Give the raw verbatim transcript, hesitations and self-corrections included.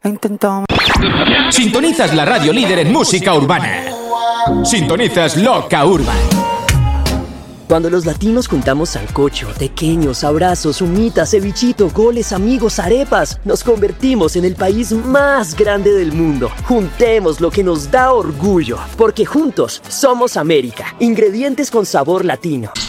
Intento. Sintonizas la radio líder en música urbana. Sintonizas Loca Urban. Cuando los latinos juntamos sancocho, tequeños, abrazos, humitas, cevichito, goles, amigos, arepas, nos convertimos en el país más grande del mundo. Juntemos lo que nos da orgullo, porque juntos somos América. Ingredientes con sabor latino.